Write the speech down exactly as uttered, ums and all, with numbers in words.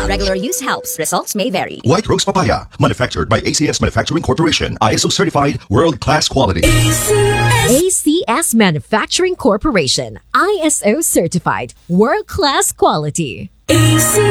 While regular use helps, results may vary. White Rose Papaya, manufactured by A C S Manufacturing Corporation, I S O certified, world-class quality. A C S Manufacturing Corporation, I S O certified, world-class quality. A C